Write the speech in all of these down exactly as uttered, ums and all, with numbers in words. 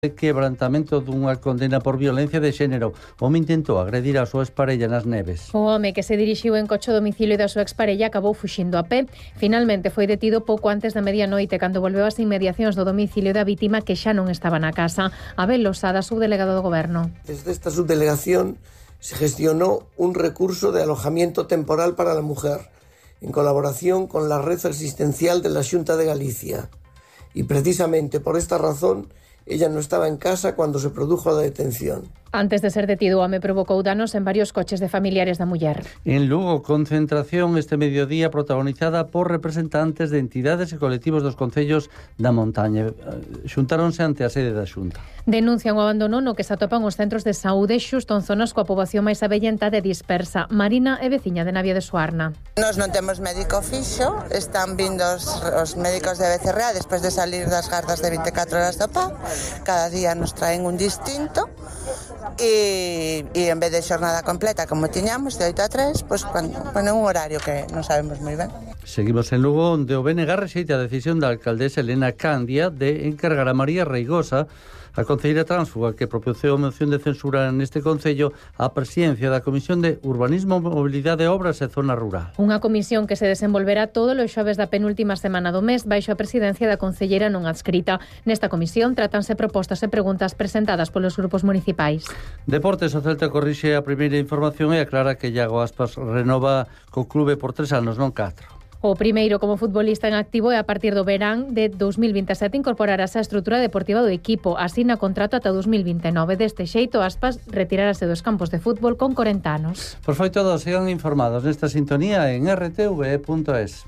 de quebrantamento dunha condena por violencia de xénero. O home intentou agredir a súa exparella nas Neves. O home que se dirixiu en coche ao domicilio da súa exparella acabou fuxindo a pé. Finalmente foi detido pouco antes da medianoite cando volveu ás inmediacións do domicilio da vítima que xa non estaba na casa. Abel Losada, subdelegado do Goberno. Desde esta subdelegación se gestionó un recurso de alojamiento temporal para la mujer en colaboración con la red asistencial de la Xunta de Galicia. Y precisamente por esta razón ella no estaba en casa cuando se produjo la detención. Antes de ser detido, o home provocou danos en varios coches de familiares da muller. En Lugo, concentración este mediodía protagonizada por representantes de entidades e colectivos dos concellos da montaña. Xuntáronse ante a sede da Xunta. Denuncian o abandono no que se atopan os centros de saúde xusto en zonas coa poboación máis avellentada e dispersa. Marina é veciña de Navia de Suarna. Nos non temos médico fixo, están vindo os, os médicos de B C R A despois de salir das gardas de veinticuatro horas do P A U. Cada día nos traen un distinto e, e en vez de xornada completa como tiñamos de oito a tres, pois pues, ponen un horario que non sabemos moi ben. Seguimos en Lugo, onde o B N G rexeita a decisión da alcaldesa Elena Candia de encargar a María Reigosa, a concelleira tránsfuga que propuxeu a moción de censura neste concello, a presidencia da Comisión de Urbanismo, Mobilidade, Obras e Zona Rural. Unha comisión que se desenvolverá todos os xoves da penúltima semana do mes baixo a presidencia da concelleira non adscrita. Nesta comisión tratanse propostas e preguntas presentadas polos grupos municipais. Deportes, o Celta corrixe a primeira información e aclara que Iago Aspas renova co clube por tres anos, non catro. O primeiro como futbolista en activo e a partir do verán de dos mil vinte e sete incorporarase á estrutura deportiva do equipo. Asina contrato ata dos mil vinte e nove. Deste xeito, Aspas retirarase dos campos de fútbol con corenta anos. Por foi todo, sigan informados nesta sintonía en r t v punto es.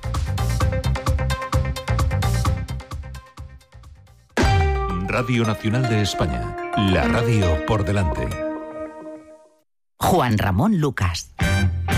Radio Nacional de España, la radio por delante. Juan Ramón Lucas.